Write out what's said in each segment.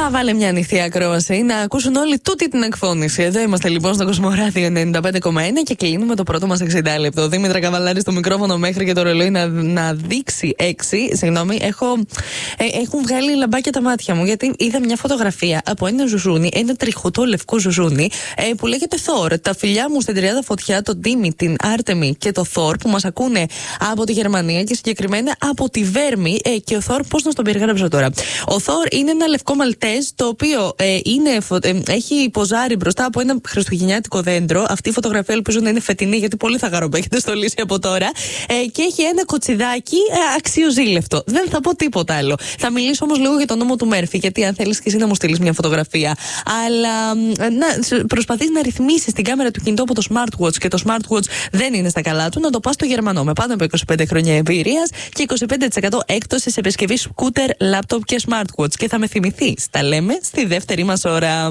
βάλε μια ανοιχτή ακρόαση να ακούσουν όλοι τούτη την εκφώνηση. Εδώ είμαστε λοιπόν στο Κοσμοράδιο 95,1 και κλείνουμε το πρώτο μας 60 λεπτό. Δήμητρα Καβαλάρη στο μικρόφωνο μέχρι και το ρολόι να δείξει 6. Συγγνώμη, έχουν βγάλει λαμπάκια τα μάτια μου γιατί είδα μια φωτογραφία από ένα ζουζούνι, ένα τριχωτό λευκό ζουζούνι που λέγεται Θόρ. Τα φιλιά μου στην Τριάδα Φωτιά, τον Τίμη, την Άρτεμι και το Θόρ που μας ακούνε από τη Γερμανία και συγκεκριμένα από τη Βέρμη. Και ο Θόρ, πώς να στον περιγράψω τώρα. Ο Θόρ είναι ένα λευκό Μαλτέζ το οποίο έχει ποζάρει μπροστά από ένα χριστουγεννιάτικο δέντρο. Αυτή η φωτογραφία ελπίζω να είναι φετινή γιατί πολύ θα χαρώ που έχετε στολίσει από τώρα. Και έχει ένα κοτσιδάκι αξιοζήλευτο. Δεν θα πω τίποτα άλλο. Θα μιλήσω όμως λίγο για τον νόμο του Μέρφυ, γιατί αν θέλεις και εσύ να μου στείλεις μια φωτογραφία. Αλλά προσπαθείς να ρυθμίσεις την κάμερα του κινητού από το smartwatch και το smartwatch δεν είναι στα καλά του, να το πας στο γερμανό με πάνω από 25 χρόνια εμπειρίας και 25% έκπτωση σε επισκευή σκούτερ, λάπτοπ και smartwatch. Και θα με θυμηθείς. Τα λέμε στη δεύτερη μας ώρα.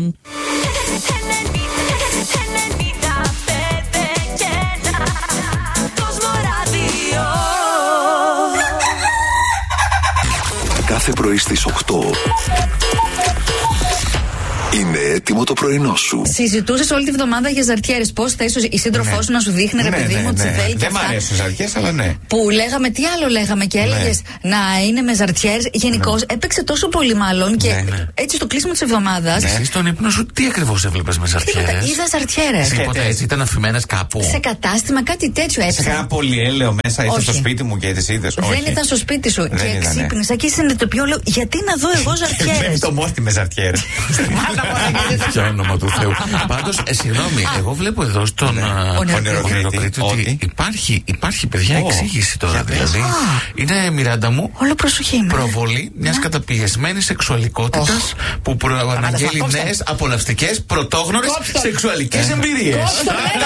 Κάθε πρωί στις 8 είναι έτοιμο το πρωινό σου. Συζητούσες όλη τη βδομάδα για ζαρτιέρες. Πώς θα ίσω η σύντροφό σου να σου δείχνει, ρε παιδί μου, τσιβέλ και δεν μ' αρέσουν ζαρτιέρες, αλλά ναι. Που λέγαμε, τι άλλο λέγαμε και έλεγες να είναι με ζαρτιέρες. Γενικώς έπαιξε τόσο πολύ μάλλον και έτσι στο κλείσιμο της εβδομάδας. Εσύ στον ύπνο σου τι ακριβώς έβλεπες με ζαρτιέρες? Είδα ζαρτιέρες. Τίποτα έτσι, ήταν αφημένες κάπου? Σε κατάστημα, κάτι τέτοιο έτσι. Σε ένα πολυέλαιο μέσα, ήρθε στο σπίτι μου και τις είδες? Δεν ήταν στο σπίτι σου. Και ξύπνησα και συνειδητοποιώ, λέω, γιατί να δω εγώ ζαρτιέρες? Το μόρτι με ζαρτιέρες. Για όνομα του Θεού. Πάντως, συγγνώμη, εγώ βλέπω εδώ στον ονειροκρίτη ότι υπάρχει παιδιά εξήγηση τώρα. Δηλαδή, είναι, Μιράντα μου, όλο προσοχή μου, προβολή μιας καταπιεσμένης σεξουαλικότητας που προαναγγέλει νέες απολαυστικές πρωτόγνωρες σεξουαλικές εμπειρίες.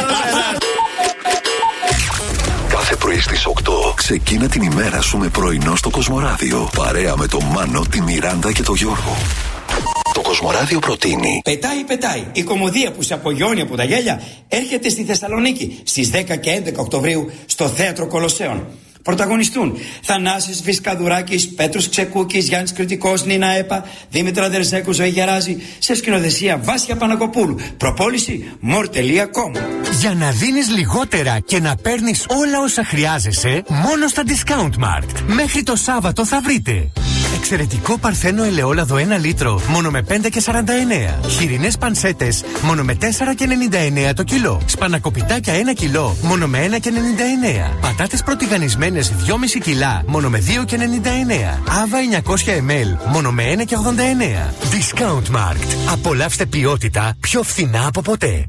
Κάθε πρωί στις 8 ξεκίνα την ημέρα σου με πρωινό στο Κοσμοράδιο. Παρέα με τον Μάνο, τη Μιράντα και τον Γιώργο. Το Κοσμοράδιο προτείνει. Πετάει. Η κομμωδία που σε απογειώνει από τα γέλια έρχεται στη Θεσσαλονίκη στις 10 και 11 Οκτωβρίου στο Θέατρο Κολοσσέων. Πρωταγωνιστούν Θανάσης Φισκαδουράκης, Πέτρος Ξεκούκης, Γιάννης Κρητικός, Νίνα Έπα, Δήμητρα Δερσέκου, Ζωή Γεράζη, σε σκηνοθεσία Βάσια Πανακοπούλου. Προπόληση more.com. Για να δίνεις λιγότερα και να παίρνεις όλα όσα χρειάζεσαι, μόνο στα Discount Mart. Μέχρι το Σάββατο θα βρείτε εξαιρετικό παρθένο ελαιόλαδο 1 λίτρο, μόνο με 5,49. Χοιρινές πανσέτες, μόνο με 4,99 το κιλό. Σπανακοπιτάκια 1 κιλό, μόνο με 1,99. Πατάτες πρωτιγανισμένες 2,5 κιλά, μόνο με 2,99. Άβα 900 ml, μόνο με 1,89. Discount Mart. Απολαύστε ποιότητα πιο φθηνά από ποτέ.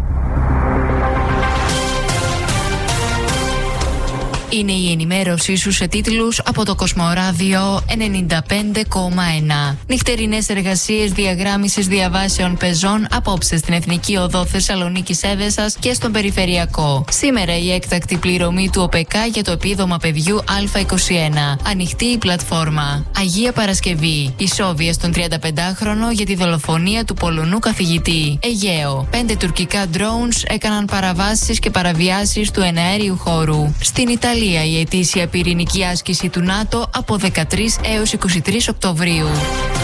Είναι η ενημέρωσή σου σε τίτλους από το Κοσμοράδιο 95,1. Νυχτερινές εργασίες διαγράμμισης διαβάσεων πεζών απόψε στην Εθνική Οδό Θεσσαλονίκης Έβεσσας και στον Περιφερειακό. Σήμερα η έκτακτη πληρωμή του ΟΠΕΚΑ για το επίδομα παιδιού Α21. Ανοιχτή η πλατφόρμα. Αγία Παρασκευή. Ισόβια στον 35χρονο για τη δολοφονία του Πολωνού καθηγητή. Αιγαίο. 5 τουρκικά drones έκαναν παραβάσεις και παραβιάσεις του εναέριου χώρου. Στην Ιταλία η ετήσια πυρηνική άσκηση του ΝΑΤΟ από 13 έως 23 Οκτωβρίου.